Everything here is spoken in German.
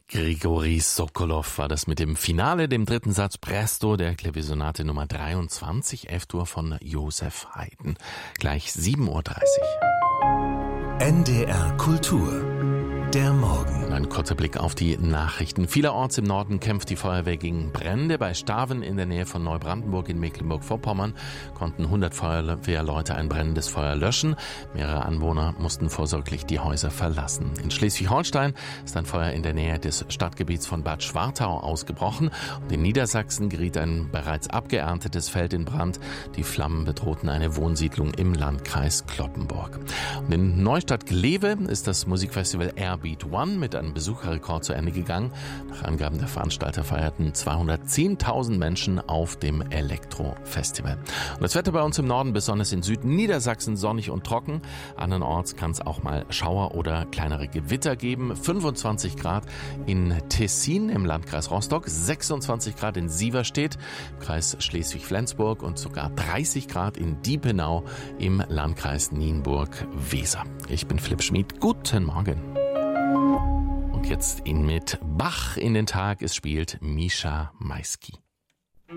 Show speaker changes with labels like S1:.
S1: Grigori Sokolow war das mit dem Finale, dem dritten Satz Presto der Klaviersonate Nummer 23, F-Dur von Joseph Haydn. Gleich 7:30 Uhr.
S2: NDR Kultur. Der Morgen.
S1: Ein kurzer Blick auf die Nachrichten. Vielerorts im Norden kämpft die Feuerwehr gegen Brände. Bei Staven in der Nähe von Neubrandenburg in Mecklenburg-Vorpommern konnten 100 Feuerwehrleute ein brennendes Feuer löschen. Mehrere Anwohner mussten vorsorglich die Häuser verlassen. In Schleswig-Holstein ist ein Feuer in der Nähe des Stadtgebiets von Bad Schwartau ausgebrochen. Und in Niedersachsen geriet ein bereits abgeerntetes Feld in Brand. Die Flammen bedrohten eine Wohnsiedlung im Landkreis Cloppenburg. Und in Neustadt-Glewe ist das Musikfestival Airbeat One mit einem Besucherrekord zu Ende gegangen. Nach Angaben der Veranstalter feierten 210.000 Menschen auf dem Elektro-Festival. Und das Wetter bei uns im Norden, besonders in Südniedersachsen, sonnig und trocken. Andernorts kann es auch mal Schauer oder kleinere Gewitter geben. 25 Grad in Tessin im Landkreis Rostock, 26 Grad in Sieverstedt im Kreis Schleswig-Flensburg und sogar 30 Grad in Diepenau im Landkreis Nienburg-Weser. Ich bin Philipp Schmid. Guten Morgen. Und jetzt mit Bach in den Tag. Es spielt Mischa Maisky.